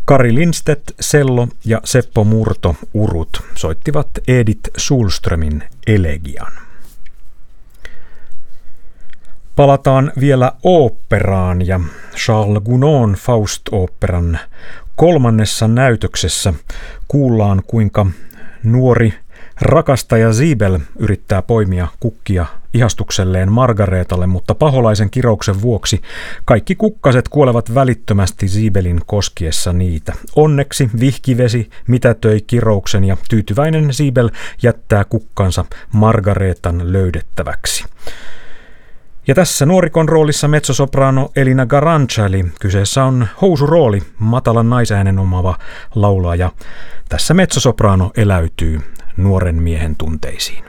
Kari Lindstedt, cello ja Seppo Murto, urut, soittivat Edith Sundströmin elegian. Palataan vielä oopperaan ja Charles Gounonin Faust-oopperan 3. näytöksessä kuullaan, kuinka nuori rakastaja Siebel yrittää poimia kukkia ihastukselleen Margaretalle, mutta paholaisen kirouksen vuoksi kaikki kukkaset kuolevat välittömästi Siebelin koskiessa niitä. Onneksi vihkivesi mitätöi kirouksen ja tyytyväinen Siebel jättää kukkansa Margaretan löydettäväksi. Ja tässä nuorikon roolissa mezzosoprano Elina Garanca, eli kyseessä on housurooli, matalan naisäänen omaava laulaja. Tässä mezzosoprano eläytyy nuoren miehen tunteisiin.